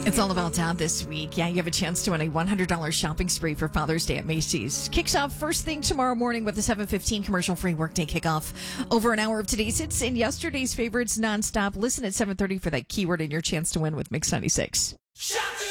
It's all about Dad this week. Yeah, you have a chance to win a $100 shopping spree for Father's Day at Macy's. Kicks off first thing tomorrow morning with the 7:15 commercial-free workday kickoff. Over an hour of today's hits and yesterday's favorites nonstop. Listen at 7:30 for that keyword and your chance to win with Mix 96.